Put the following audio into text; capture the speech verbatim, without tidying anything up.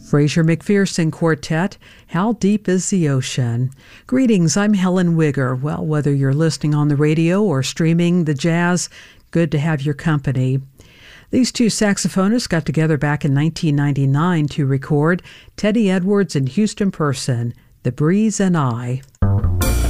Fraser McPherson Quartet, How Deep is the Ocean? Greetings, I'm Helen Wigger. Well, whether you're listening on the radio or streaming the jazz, good to have your company. These two saxophonists got together back in nineteen ninety-nine to record Teddy Edwards and Houston Person, The Breeze and I.